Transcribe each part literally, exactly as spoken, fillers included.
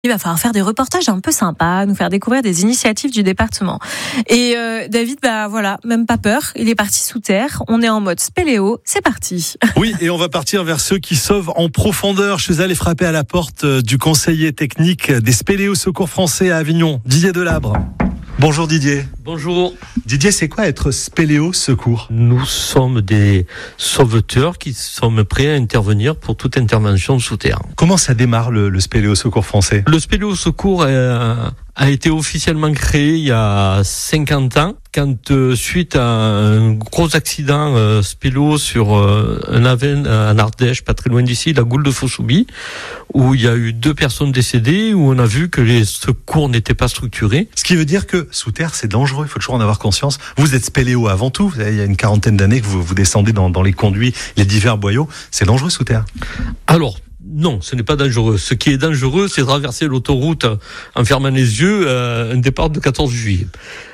Il va falloir faire des reportages un peu sympas, nous faire découvrir des initiatives du département. Et euh, David, bah voilà, même pas peur, il est parti sous terre. On est en mode spéléo, c'est parti. Oui, et on va partir vers ceux qui sauvent en profondeur. Je suis allé frapper à la porte du conseiller technique des Spéléo Secours Français à Avignon, Didier Delabre. Bonjour Didier. Bonjour. Didier, c'est quoi être Spéléo Secours ? Nous sommes des sauveteurs qui sommes prêts à intervenir pour toute intervention sous terre. Comment ça démarre le, le Spéléo Secours Français ? Le Spéléo Secours a, a été officiellement créé il y a cinquante ans, quand euh, suite à un gros accident euh, spéléo sur euh, un aven en Ardèche, pas très loin d'ici, la Goule de Fossoubie, où il y a eu deux personnes décédées, où on a vu que les secours n'étaient pas structurés. Ce qui veut dire que sous terre, c'est dangereux, il faut toujours en avoir conscience. Vous êtes Spéléo avant tout, vous avez, il y a une quarantaine d'années que vous, vous descendez dans, dans les conduits, les divers boyaux. C'est dangereux sous terre ? Alors, non, ce n'est pas dangereux. Ce qui est dangereux, c'est traverser l'autoroute en fermant les yeux à un départ de quatorze juillet.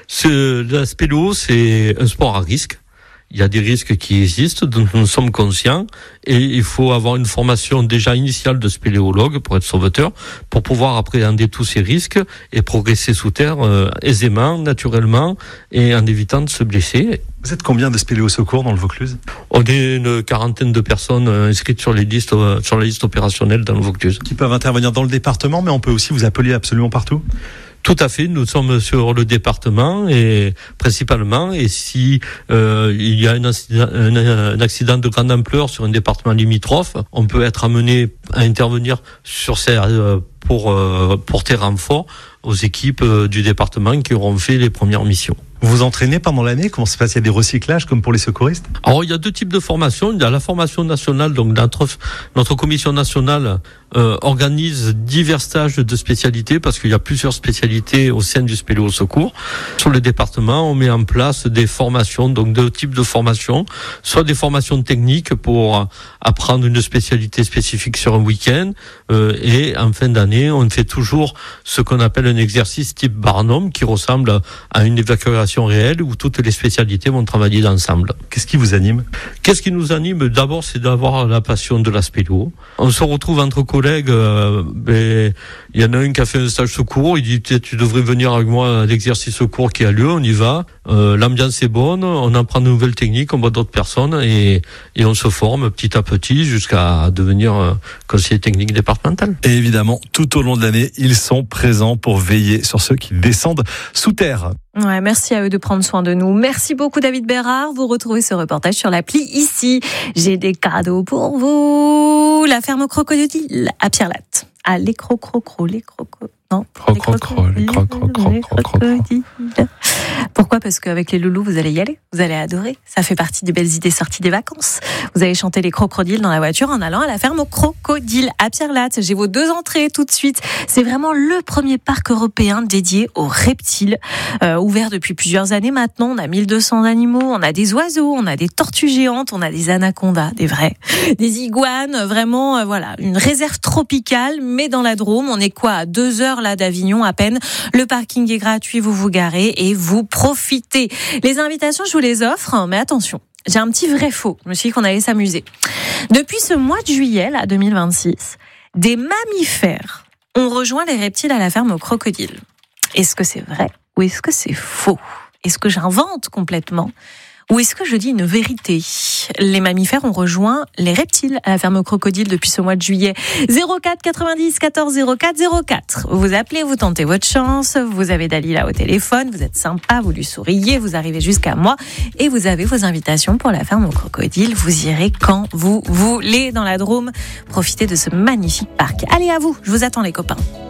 Ce, la spéléo, c'est un sport à risque. Il y a des risques qui existent, dont nous sommes conscients, et il faut avoir une formation déjà initiale de spéléologue pour être sauveteur, pour pouvoir appréhender tous ces risques et progresser sous terre euh, aisément, naturellement, et en évitant de se blesser. Vous êtes combien de Spéléo Secours dans le Vaucluse ? On est une quarantaine de personnes inscrites sur les listes, sur la liste opérationnelle dans le Vaucluse. Qui peuvent intervenir dans le département, mais on peut aussi vous appeler absolument partout ? Tout à fait, nous sommes sur le département et principalement, et si euh, il y a un accident, un, un accident de grande ampleur sur un département limitrophe, on peut être amené à intervenir sur ces, euh, pour euh, porter renfort aux équipes euh, du département qui auront fait les premières missions. Vous vous entraînez pendant l'année ? Comment ça se passe ? Il y a des recyclages comme pour les secouristes ? Alors, il y a deux types de formations. Il y a la formation nationale, donc notre, notre commission nationale euh, organise divers stages de spécialités parce qu'il y a plusieurs spécialités au sein du Spéléo Secours. Sur le département, on met en place des formations, donc deux types de formations, soit des formations techniques pour apprendre une spécialité spécifique sur un week-end, euh, et en fin d'année, on fait toujours ce qu'on appelle un exercice type Barnum qui ressemble à une évacuation réelle où toutes les spécialités vont travailler ensemble. Qu'est-ce qui vous anime ? Qu'est-ce qui nous anime ? D'abord, c'est d'avoir la passion de la spéléo. On se retrouve entre collègues, euh, ben, il y en a un qui a fait un stage secours, il dit tu devrais venir avec moi à l'exercice secours qui a lieu, on y va, euh, l'ambiance est bonne, on apprend de nouvelles techniques, on voit d'autres personnes et, et on se forme petit à petit jusqu'à devenir euh, conseiller technique départemental. Et évidemment, tout au long de l'année, ils sont présents pour veiller sur ceux qui descendent sous terre. Ouais, merci à eux de prendre soin de nous. Merci beaucoup David Bérard. Vous retrouvez ce reportage sur l'appli ici. J'ai des cadeaux pour vous. La ferme au crocodile à Pierre-Latte. Ah, les crocrocro, les croco. Non, les crocro, les crocrocro, les crocodiles. Pourquoi ? Parce qu'avec les loulous, vous allez y aller. Vous allez adorer. Ça fait partie des belles idées sorties des vacances. Vous allez chanter les crocodiles dans la voiture en allant à la ferme au crocodile à Pierre-Latte. J'ai vos deux entrées tout de suite. C'est vraiment le premier parc européen dédié aux reptiles. Euh, ouvert depuis plusieurs années maintenant. On a mille deux cents animaux. On a des oiseaux. On a des tortues géantes. On a des anacondas, des vrais. Des iguanes. Vraiment, euh, voilà. Une réserve tropicale, mais dans la Drôme. On est quoi, à deux heures là d'Avignon à peine. Le parking est gratuit. Vous vous garez et vous profitez. Les invitations, je vous les offre, mais attention, j'ai un petit vrai faux. Je me suis dit qu'on allait s'amuser. Depuis ce mois de juillet, là, deux mille vingt-six, des mammifères ont rejoint les reptiles à la ferme au crocodile. Est-ce que c'est vrai ou est-ce que c'est faux ? Est-ce que j'invente complètement ? Ou est-ce que je dis une vérité ? Les mammifères ont rejoint les reptiles à la ferme au crocodile depuis ce mois de juillet. zéro quatre quatre-vingt-dix quatorze zéro quatre zéro quatre. Vous appelez, vous tentez votre chance. Vous avez Dalila au téléphone. Vous êtes sympa, vous lui souriez. Vous arrivez jusqu'à moi. Et vous avez vos invitations pour la ferme au crocodile. Vous irez quand vous voulez dans la Drôme. Profitez de ce magnifique parc. Allez, à vous. Je vous attends, les copains.